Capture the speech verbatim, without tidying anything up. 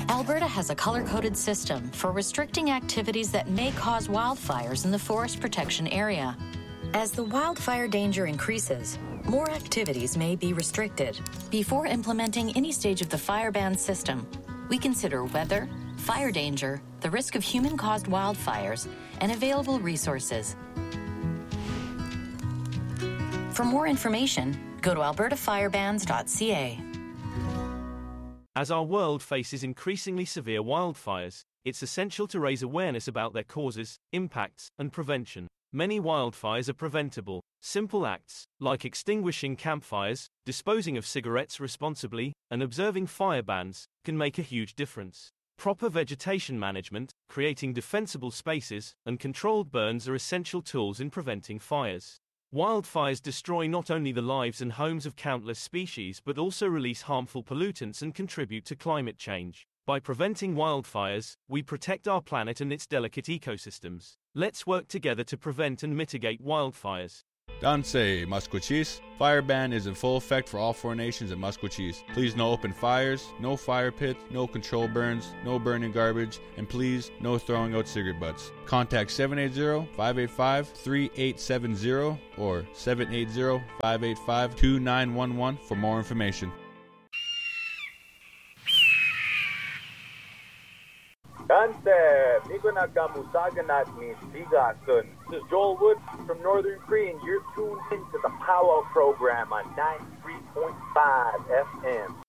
Alberta has a color-coded system for restricting activities that may cause wildfires in the forest protection area. As the wildfire danger increases, more activities may be restricted. Before implementing any stage of the fire ban system, we consider weather, fire danger, the risk of human-caused wildfires, and available resources. For more information, go to alberta fire bans dot c a. As our world faces increasingly severe wildfires, it's essential to raise awareness about their causes, impacts, and prevention. Many wildfires are preventable. Simple acts, like extinguishing campfires, disposing of cigarettes responsibly, and observing fire bans, can make a huge difference. Proper vegetation management, creating defensible spaces, and controlled burns are essential tools in preventing fires. Wildfires destroy not only the lives and homes of countless species but also release harmful pollutants and contribute to climate change. By preventing wildfires, we protect our planet and its delicate ecosystems. Let's work together to prevent and mitigate wildfires. Danse, Maskwacis. Fire ban is in full effect for all four nations in Maskwacis. Please no open fires, no fire pits, no control burns, no burning garbage, and please no throwing out cigarette butts. Contact seven eight zero, five eight five, three eight seven zero or seven eight zero, five eight five, two nine one one for more information. Danse, Miko nagkamusaganat ni Sigasun. This is Joel Wood from Northern Cree, and you're tuned into the Powwow program on ninety-three point five F M.